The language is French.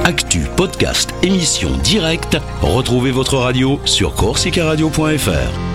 actu, podcast, émissions, direct, retrouvez votre radio sur corsicaradio.fr.